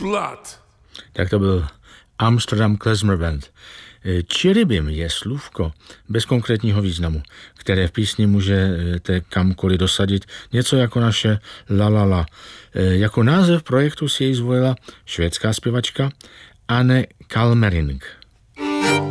blood. Tak to byl Amsterdam Klezmer Band. Čiribim je slůvko bez konkrétního významu, které v písni můžete kamkoliv dosadit, něco jako naše la la la. Jako název projektu si jej zvolila švédská zpěvačka Anne Kalmering.